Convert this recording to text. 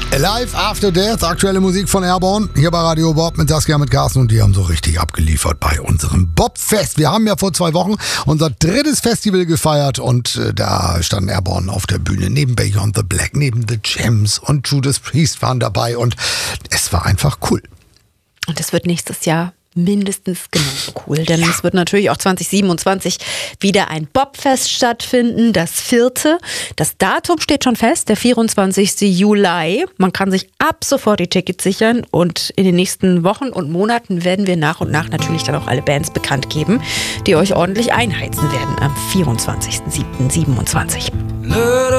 Alive After Death, aktuelle Musik von Airborne, hier bei Radio Bob mit Saskia, mit Carsten, und die haben so richtig abgeliefert bei unserem Bobfest. Wir haben ja vor 2 Wochen unser 3. Festival gefeiert und da standen Airborne auf der Bühne, neben Beyond the Black, neben The Gems und Judas Priest waren dabei und es war einfach cool. Und es wird nächstes Jahr mindestens genauso cool, denn es wird natürlich auch 2027 wieder ein Bobfest stattfinden, das 4. Das Datum steht schon fest, der 24. Juli. Man kann sich ab sofort die Tickets sichern und in den nächsten Wochen und Monaten werden wir nach und nach natürlich dann auch alle Bands bekannt geben, die euch ordentlich einheizen werden am 24.07.27.